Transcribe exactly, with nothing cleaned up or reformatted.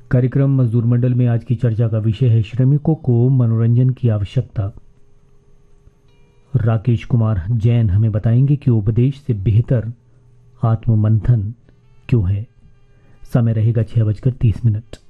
कार्यक्रम मजदूर मंडल में आज की चर्चा का विषय है श्रमिकों को मनोरंजन की आवश्यकता। राकेश कुमार जैन हमें बताएंगे कि उपदेश से बेहतर आत्ममंथन क्यों है। समय रहेगा छह बजकर तीस मिनट।